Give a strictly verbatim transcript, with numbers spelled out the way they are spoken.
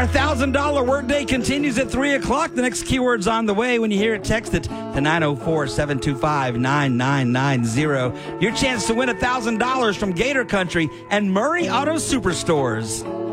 Our one thousand dollars workday continues at three o'clock. The next keyword's on the way. When you hear it, text it to nine oh four, seven two five, nine nine nine zero. Your chance to win one thousand dollars from Gator Country and Murray Auto Superstores.